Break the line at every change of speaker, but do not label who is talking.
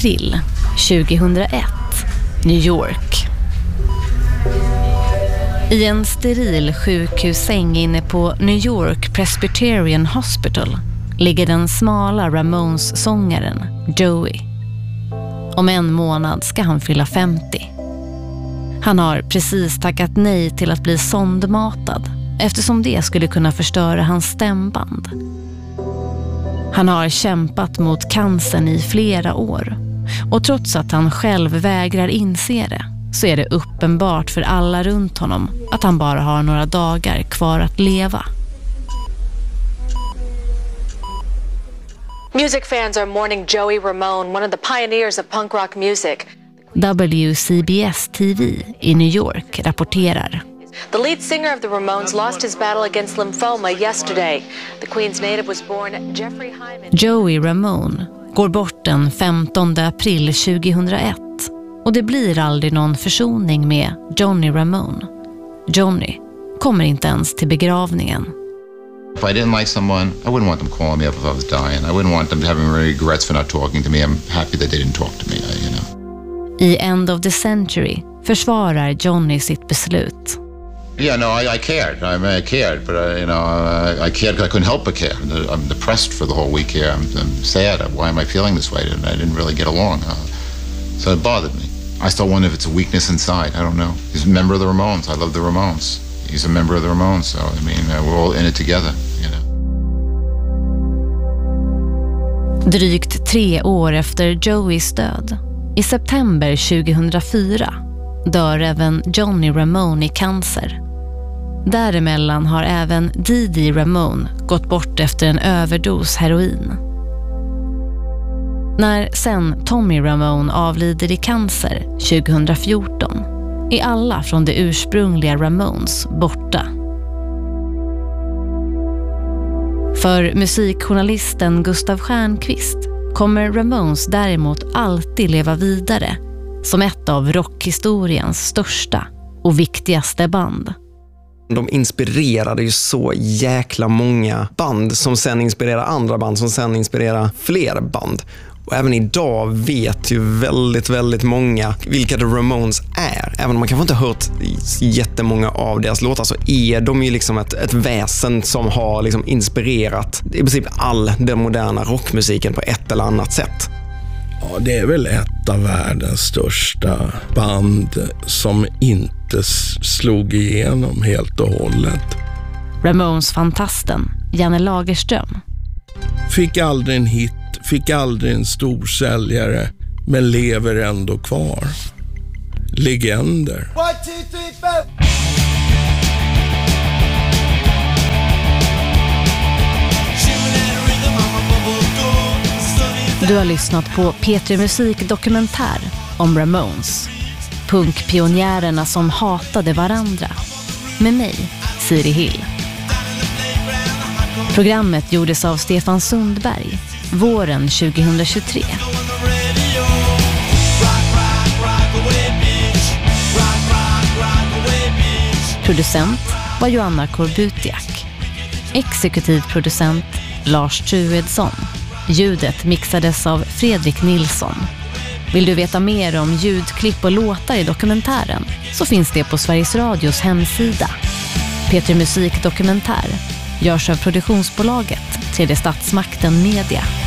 april 2001, New York. I en steril sjukhussäng inne på New York Presbyterian Hospital ligger den smala Ramones-sångaren Joey. Om en månad ska han fylla 50. Han har precis tackat nej till att bli sondmatad eftersom det skulle kunna förstöra hans stämband. Han har kämpat mot cancern i flera år och trots att han själv vägrar inse det så är det uppenbart för alla runt honom att han bara har några dagar kvar att leva.
Music fans are mourning Joey Ramone, one of the pioneers of punk rock music.
WCBS-TV i New York rapporterar.
The lead singer of the Ramones lost his battle against lymphoma yesterday. The Queens native was born Jeffrey Hyman.
Joey Ramone går bort den 15 april 2001 och det blir aldrig någon försoning med Johnny Ramone. Johnny kommer inte ens till begravningen.
If I didn't like someone, I wouldn't want them calling me up if I was dying. I wouldn't want them having regrets for not talking to me. I'm happy that they didn't talk to me, you know.
I End of the Century försvarar Johnny sitt beslut.
Yeah, no, I cared. I cared, but I cared because I couldn't help but care. I'm depressed for the whole week here. I'm sad. Why am I feeling this way? And I didn't really get along. So it bothered me. I still wonder if it's a weakness inside. I don't know. He's a member of the Ramones. I love the Ramones. He's a member of the Ramones, so I mean, we're all in it together, you know.
Drygt 3 år efter Joeys död, i september 2004, dör även Johnny Ramone i cancer. Däremellan har även Didi Ramone gått bort efter en överdos heroin. När sen Tommy Ramone avlider i cancer 2014 är alla från det ursprungliga Ramones borta. För musikjournalisten Gustav Stjernquist kommer Ramones däremot alltid leva vidare som ett av rockhistoriens största och viktigaste band.
De inspirerade ju så jäkla många band som sen inspirerar andra band som sen inspirerar fler band. Och även idag vet ju väldigt, väldigt många vilka The Ramones är. Även om man kanske inte har hört jättemånga av deras låtar så är de ju liksom ett väsen som har liksom inspirerat i princip all den moderna rockmusiken på ett eller annat sätt.
Ja, det är väl ett av världens största band som inte slog igenom helt och hållet.
Ramones-fantasten Janne Lagerström.
Fick aldrig en hit, fick aldrig en stor säljare, men lever ändå kvar. Legender.
1, 2, 3, 4.
Du har lyssnat på P3 Musik dokumentär om Ramones. Punkpionjärerna som hatade varandra. Med mig, Siri Hill. Programmet gjordes av Stefan Sundberg våren 2023. Producent var Joanna Korbutiak. Exekutiv producent Lars Truedsson. Ljudet mixades av Fredrik Nilsson. Vill du veta mer om ljudklipp och låtar i dokumentären så finns det på Sveriges Radios hemsida. P3 Musik dokumentär görs av produktionsbolaget Tredje Statsmakten Media.